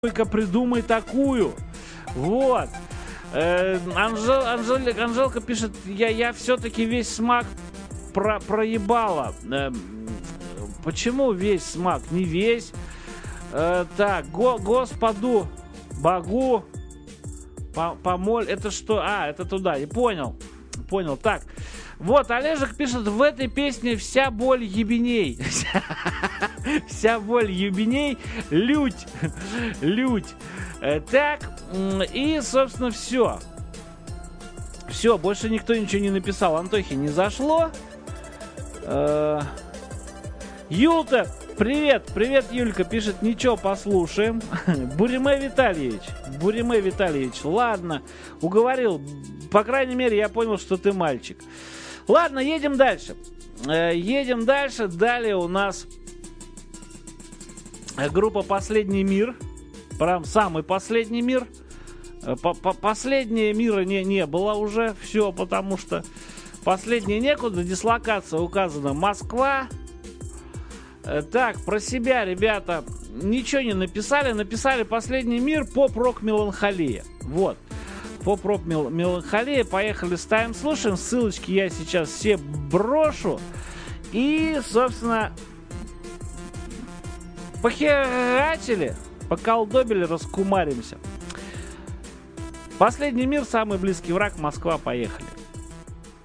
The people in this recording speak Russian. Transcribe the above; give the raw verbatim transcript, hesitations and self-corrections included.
только придумай такую. Вот. Э, Анжел, Анжель, Анжелка пишет, я, я все-таки весь смак про, проебала. Э, почему весь смак? Не весь. Э, так, го, господу, богу, по, помоль. Это что? А, это туда. Я понял. Понял. Так. Вот, Олежек пишет, в этой песне вся боль ебеней. Вся боль ебеней. Лють. Лють. Так, и, собственно, все. Все, больше никто ничего не написал. Антохе не зашло. Юлта, привет. Привет, Юлька, пишет, ничего, послушаем. Буриме Витальевич. Буриме Витальевич, ладно. Уговорил. По крайней мере, я понял, что ты мальчик. Ладно, едем дальше. Э, едем дальше. Далее у нас группа «Последний мир». Прям самый последний мир. Последнее мира не, не было уже. Все, потому что последнее некуда. Дислокация указана Москва. Э, так, про себя, ребята, ничего не написали. Написали «Последний мир», поп-рок, меланхолия. Вот. Поп-рок, меланхолия. Поехали, ставим, слушаем. Ссылочки я сейчас все брошу. И, собственно, похерачили, поколдобили, раскумаримся. Последний мир, самый близкий враг, Москва, поехали.